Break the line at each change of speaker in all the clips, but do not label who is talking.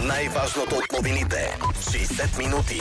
Най-важното от новините. 60 минути.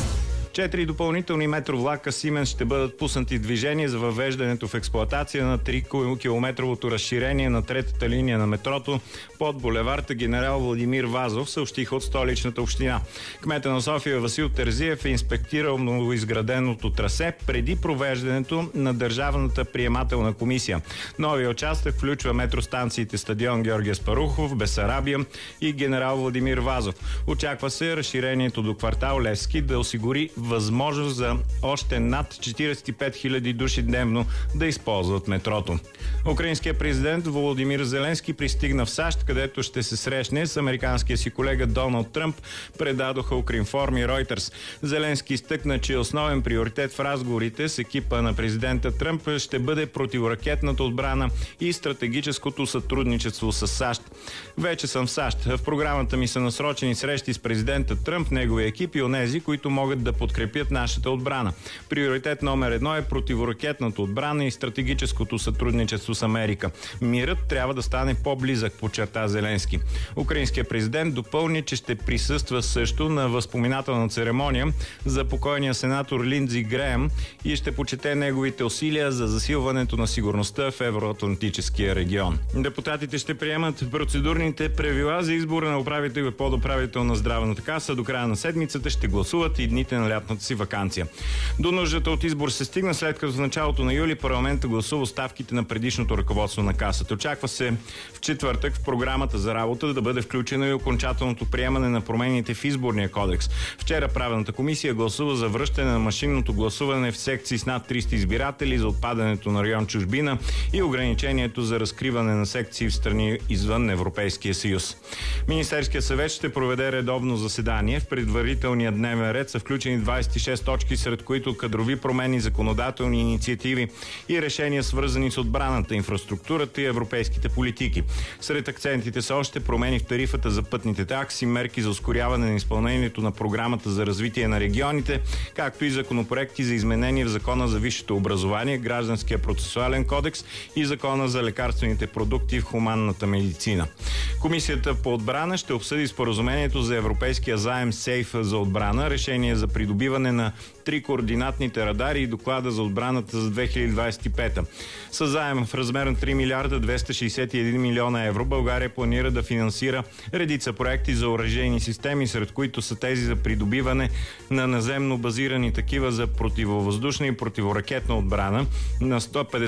4 допълнителни метровлака Сименс ще бъдат пуснати в движение за въвеждането в експлоатация на 3-километровото разширение на третата линия на метрото под булеварда Генерал Владимир Вазов, съобщиха от Столичната община. Кмета на София Васил Терзиев е инспектирал новоизграденото трасе преди провеждането на Държавната приемателна комисия. Новия участък включва метростанциите Стадион Георги Аспарухов, Бесарабия и Генерал Владимир Вазов. Очаква се разширението до квартал Левски да осигури възможност за още над 45 000 души дневно да използват метрото. Украинският президент Володимир Зеленски пристигна в САЩ, където ще се срещне с американския си колега Доналд Тръмп, предадоха Укринформ и Ройтерс. Зеленски изтъкна, че основен приоритет в разговорите с екипа на президента Тръмп ще бъде противоракетната отбрана и стратегическото сътрудничество с САЩ. Вече съм в САЩ. В програмата ми са насрочени срещи с президента Тръмп, неговия екип и онези, които могат да подкрепят нашата отбрана. Приоритет номер 1 е противоракетната отбрана и стратегическото сътрудничество с Америка. Мирът трябва да стане по-близък, подчерта Зеленски. Украинският президент допълни, че ще присъства също на възпоминателна церемония за покойния сенатор Линдзи Греъм и ще почете неговите усилия за засилването на сигурността в евроатлантическия регион. Депутатите ще приемат процедурните правила за избор на управител и подуправител на Здравната каса. До края на седмицата ще гласуват и дните на лятната си ваканция. До нуждата от избор се стигна, след като в началото на юли парламента гласува оставките на предишното ръководство на касата. Очаква се в четвъртък в програмата за работа да бъде включено и окончателното приемане на промените в изборния кодекс. Вчера правната комисия гласува за връщане на машинното гласуване в секции с над 300 избиратели, за отпадането на район чужбина и ограничението за разкриване на секции в страни извън Европейския съюз. Министерският съвет ще проведе редовно заседание. В предварителния дневен ред са включени 26 точки, сред които кадрови промени, законодателни инициативи и решения, свързани с отбраната, инфраструктурата и европейските политики. Сред акцентите са още промени в тарифата за пътните такси, мерки за ускоряване на изпълнението на програмата за развитие на регионите, както и законопроекти за изменение в Закона за висшето образование, Гражданския процесуален кодекс и Закона за лекарствените продукти в хуманната медицина. Комисията по отбрана ще обсъди споразумението за европейския заем СЕЙФ за отбрана, решение за придобиване на 3 координатните радари и доклада за отбраната за 2025. Със заем в размер на 3 милиарда 261 милиона евро България планира да финансира редица проекти за оръжейни системи, сред които са тези за придобиване на наземно базирани такива за противовъздушна и противоракетна отбрана на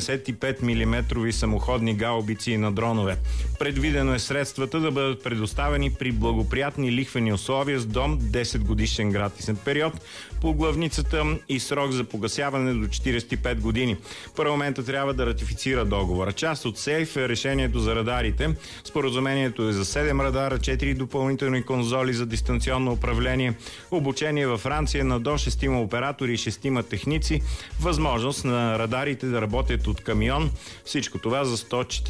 155 мм самоходни гаубици и на дронове. Предвидено е средствата да бъдат предоставени при благоприятни лихвени условия с дом 10 годишен гратисен период по главницата и срок за погасяване до 45 години. Парламентът трябва да ратифицира договора. Част от СЕЙФ е решението за радарите. Споразумението е за 7 радара, 4 допълнителни конзоли за дистанционно управление, обучение във Франция на до 6 оператори и 6 техници, възможност на радарите да работят от камион. Всичко това за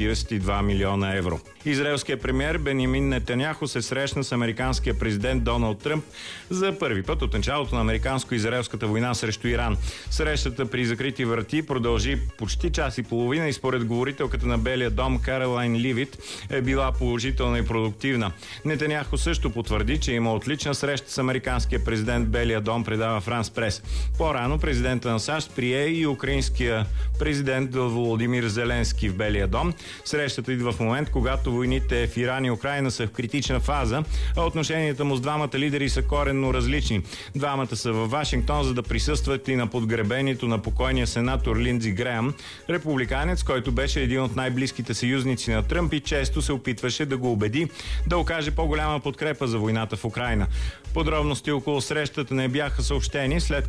142 милиона евро. Израелският премиер Бенямин Нетаняху се срещна с американския президент Доналд Тръмп за първи път от началото на американско-израелската война срещу Иран. Срещата при закрити врати продължи почти час и половина и според говорителката на Белия дом Каролайн Ливит е била положителна и продуктивна. Нетаняху също потвърди, че има отлична среща с американския президент Белия дом, предава Франс Прес. По-рано президента на САЩ прие и украинския президент Володимир Зеленски в Белия дом. Срещата идва в момент, когато войните в Иран и Украйна са в критична фаза, а отношенията му с двамата лидери са коренно различни. Двамата са във Вашингтон, за да присъстват и на подгребението на покойния сенатор Линдзи Греъм, републиканец, който беше един от най-близките съюзници на Тръмп и често се опитваше да го убеди да окаже по-голяма подкрепа за войната в Украйна. Подробности около срещата не бяха съобщени, след